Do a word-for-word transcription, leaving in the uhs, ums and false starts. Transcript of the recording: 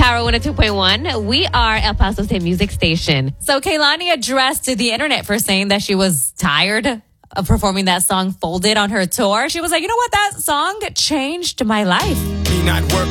Power one oh two point one. We are El Paso's hit music station. So Kehlani addressed to the internet for saying that she was tired of performing that song Folded on her tour. She was like, you know what? That song changed my life. Me not work